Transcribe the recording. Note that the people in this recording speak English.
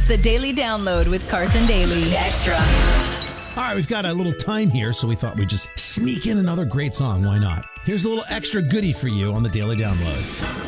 The Daily Download with Carson Daly. Extra. All right, we've got a little time here, so we thought we'd just sneak in another great song. Why not? Here's a little extra goodie for you on the Daily Download.